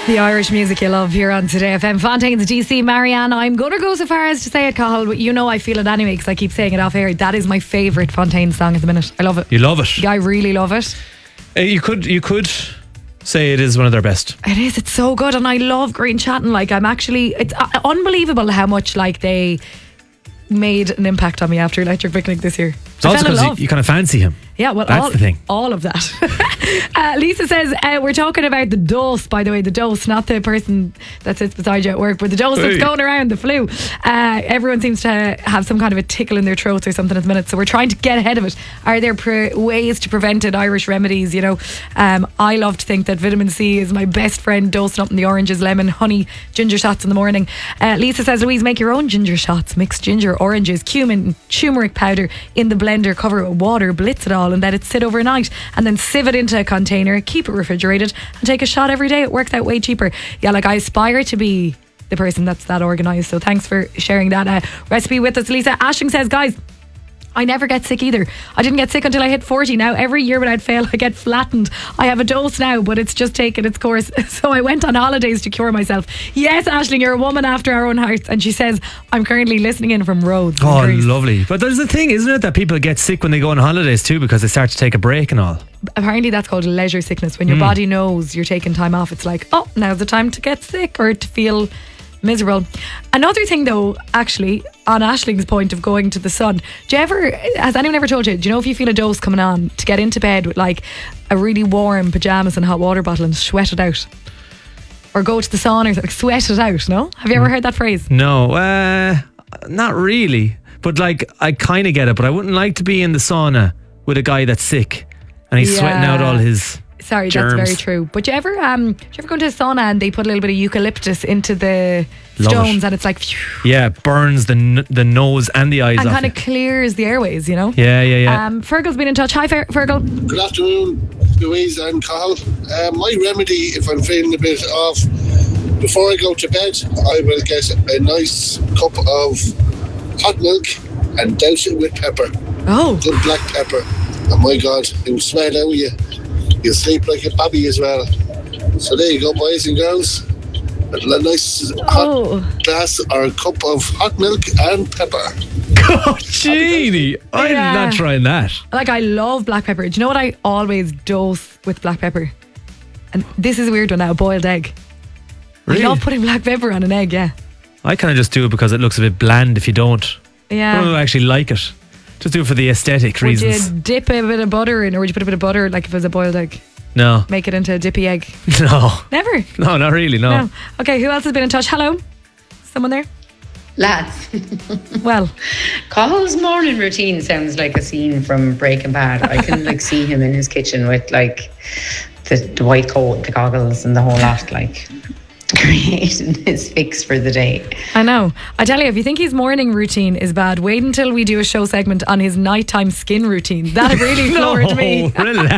The Irish music you love here on Today FM. Fontaine's DC, Marianne. I'm going to go so far as to say it, Cathal, but you know I feel it anyway because I keep saying it off air. That is my favourite Fontaine song at the minute. I love it. You love it? Yeah, I really love it. You could say it is one of their best. It is. It's so good, and I love Green Chatting. Like, it's unbelievable how much like they made an impact on me after Electric Picnic this year. It's also because you kind of fancy him. Yeah, well, that's the thing. All of that. Lisa says, we're talking about the dose, by the way, the dose, not the person that sits beside you at work, but the dose that's going around, the flu. Everyone seems to have some kind of a tickle in their throats or something at the minute, so we're trying to get ahead of it. Are there ways to prevent it? Irish remedies, you know. I love to think that vitamin C is my best friend, dosing up in the oranges, lemon, honey, ginger shots in the morning. Lisa says, Louise, make your own ginger shots. Mix ginger, oranges, cumin, turmeric powder in the blender, cover it with water, blitz it all and let it sit overnight, and then sieve it into a container, keep it refrigerated and take a shot every day. It works out way cheaper. Yeah, like I aspire to be the person that's that organised, so thanks for sharing that recipe with us, Lisa. Ashling says, guys, I never get sick either. I didn't get sick until I hit 40. Now every year without fail I get flattened. I have a dose now, but it's just taken its course. So I went on holidays to cure myself. Yes, Aisling, you're a woman after our own hearts. And she says, I'm currently listening in from Rhodes. Oh, lovely. But there's the thing, isn't it, that people get sick when they go on holidays too, because they start to take a break and all. Apparently that's called leisure sickness. When your body knows you're taking time off, it's like, oh, now's the time to get sick or to feel miserable. Another thing though, actually, on Ashling's point of going to the sun, has anyone ever told you, do you know if you feel a dose coming on, to get into bed with like a really warm pyjamas and hot water bottle and sweat it out? Or go to the sauna or like sweat it out, no? Have you ever heard that phrase? No, not really. But like, I kind of get it, but I wouldn't like to be in the sauna with a guy that's sick and he's sweating out all his germs. That's very true. But do you ever go into a sauna and they put a little bit of eucalyptus into the stones and it's like phew. Yeah, burns the nose and the eyes and off kind of clears the airways, you know. Yeah. Fergal's been in touch. Hi Fergal. Good afternoon, Louise and Cathal. My remedy, if I'm feeling a bit off, before I go to bed, I will get a nice cup of hot milk and douse it with pepper. Oh, good black pepper. Oh my God, it will smell out of you. You'll sleep like a baby as well. So there you go, boys and girls. A nice hot glass or a cup of hot milk and pepper. God, Jeannie, I'm not trying that. Like, I love black pepper. Do you know what I always dose with black pepper? And this is a weird one now, boiled egg. Really? I love putting black pepper on an egg, yeah. I kind of just do it because it looks a bit bland if you don't. Yeah. I don't actually like it. Just do it for the aesthetic reasons. Would you dip a bit of butter in, or would you put a bit of butter like if it was a boiled egg? No. Make it into a dippy egg? No. Never? No, not really, no. Okay, who else has been in touch? Hello? Someone there? Lads. Well, Cahill's morning routine sounds like a scene from Breaking Bad. I can like see him in his kitchen with like the white coat, the goggles and the whole lot, like creating his fix for the day. I know. I tell you, if you think his morning routine is bad, wait until we do a show segment on his nighttime skin routine. That really floored me.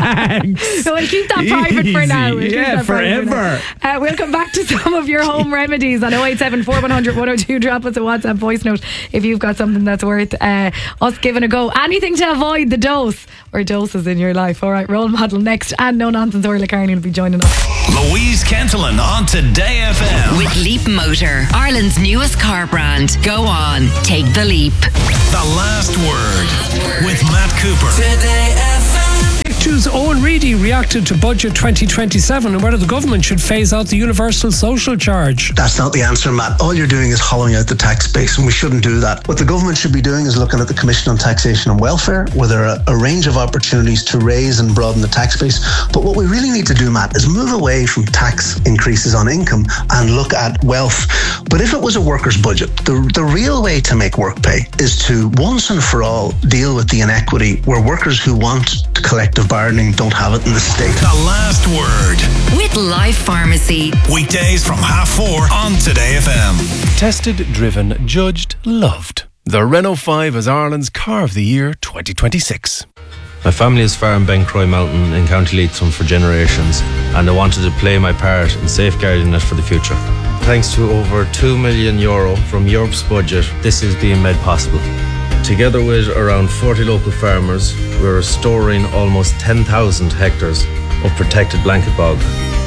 Relax. So we'll keep that private for now. Forever. We'll come back to some of your home remedies on 087 4100 102. Drop us a WhatsApp voice note if you've got something that's worth us giving a go. Anything to avoid the dose or doses in your life. Alright, Role Model next, and No Nonsense. Orla Carney will be joining us. Louise Kentelin on Today FM. With Leap Motor, Ireland's newest car brand. Go on, take the leap. The Last Word with Matt Cooper. Today FM. Choose Owen Reedy reacted to Budget 2027 and whether the government should phase out the universal social charge. That's not the answer, Matt. All you're doing is hollowing out the tax base, and we shouldn't do that. What the government should be doing is looking at the Commission on Taxation and Welfare, where there are a range of opportunities to raise and broaden the tax base. But what we really need to do, Matt, is move away from tax increases on income and look at wealth. But if it was a workers' budget, the real way to make work pay is to once and for all deal with the inequity where workers who want collective bargaining don't have it in the state. The Last Word with Life Pharmacy. Weekdays from 4:30 on Today FM. Tested, driven, judged, loved. The Renault 5 is Ireland's Car of the Year 2026. My family is farm Bencroy Mountain in County Leitrim for generations, and I wanted to play my part in safeguarding it for the future. Thanks to over €2 million from Europe's budget, this is being made possible. Together with around 40 local farmers, we're restoring almost 10,000 hectares of protected blanket bog,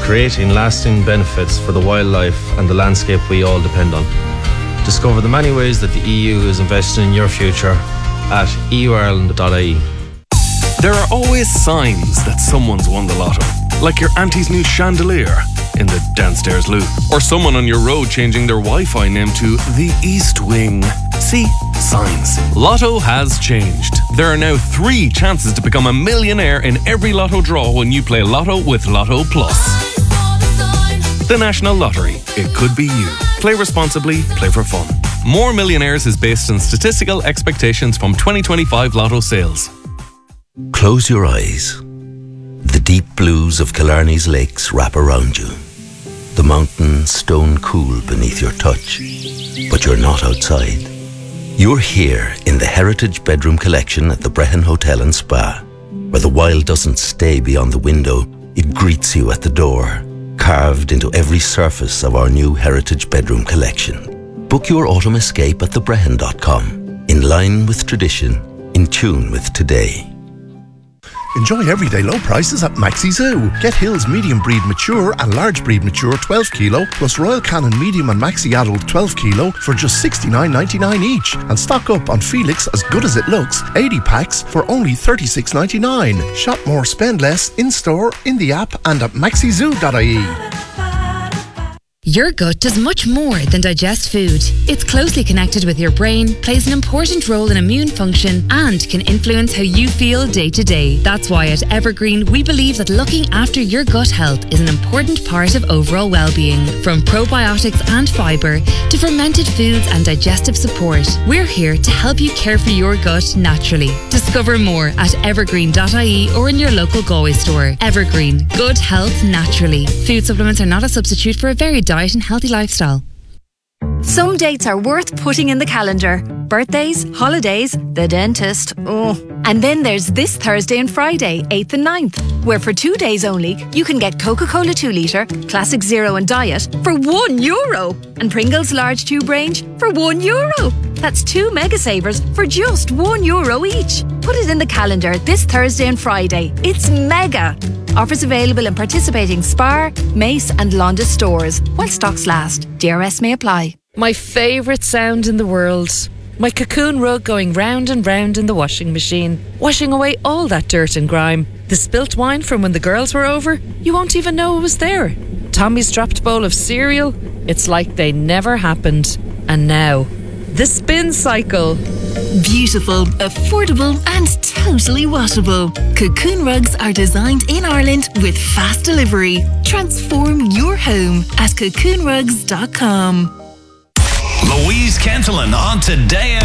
creating lasting benefits for the wildlife and the landscape we all depend on. Discover the many ways that the EU is investing in your future at euireland.ie. There are always signs that someone's won the lotto, like your auntie's new chandelier in the downstairs loo, or someone on your road changing their Wi-Fi name to the East Wing. See? Signs. Lotto has changed. There are now 3 chances to become a millionaire in every lotto draw when you play Lotto with Lotto Plus. The National Lottery. It could be you. Play responsibly, play for fun. More Millionaires is based on statistical expectations from 2025 Lotto sales. Close your eyes. The deep blues of Killarney's lakes wrap around you. The mountains stone cool beneath your touch. But you're not outside. You're here in the Heritage Bedroom Collection at the Brehon Hotel and Spa, where the wild doesn't stay beyond the window, it greets you at the door, carved into every surface of our new Heritage Bedroom Collection. Book your autumn escape at thebrehon.com, in line with tradition, in tune with today. Enjoy everyday low prices at Maxi Zoo. Get Hills medium breed mature and large breed mature 12 kilo plus Royal Canin medium and Maxi adult 12 kilo for just $69.99 each. And stock up on Felix As Good As It Looks 80 packs for only $36.99. Shop more, spend less in store, in the app and at maxizoo.ie. Your gut does much more than digest food. It's closely connected with your brain, plays an important role in immune function, and can influence how you feel day to day. That's why at Evergreen, we believe that looking after your gut health is an important part of overall well-being. From probiotics and fibre to fermented foods and digestive support, we're here to help you care for your gut naturally. Discover more at evergreen.ie or in your local Galway store. Evergreen, good health naturally. Food supplements are not a substitute for a varied diet and healthy lifestyle. Some dates are worth putting in the calendar. Birthdays, holidays, the dentist. Oh. And then there's this Thursday and Friday, 8th and 9th, where for 2 days only, you can get Coca-Cola 2 litre, Classic Zero and Diet for €1 and Pringles large tube range for €1. That's 2 mega savers for just €1 each. Put it in the calendar this Thursday and Friday. It's mega. Offers available in participating Spar, Mace and Londis stores while stocks last. DRS may apply. My favourite sound in the world. My cocoon rug going round and round in the washing machine, washing away all that dirt and grime. The spilt wine from when the girls were over, you won't even know it was there. Tommy's dropped bowl of cereal, it's like they never happened. And now, the spin cycle. Beautiful, affordable and totally washable. Cocoon rugs are designed in Ireland with fast delivery. Transform your home at cocoonrugs.com. Louise Kentelin on Today